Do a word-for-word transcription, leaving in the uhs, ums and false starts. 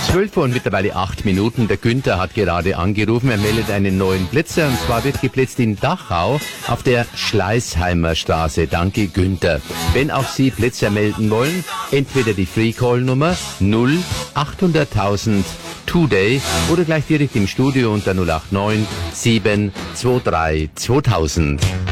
zwölf Uhr und mittlerweile acht Minuten. Der Günther hat gerade angerufen. Er meldet einen neuen Blitzer und zwar wird geblitzt in Dachau auf der Schleißheimer Straße. Danke, Günther. Wenn auch Sie Blitzer melden wollen, entweder die Free-Call-Nummer null achthunderttausend Today oder gleich direkt im Studio unter null acht neun sieben zwei drei zweitausend.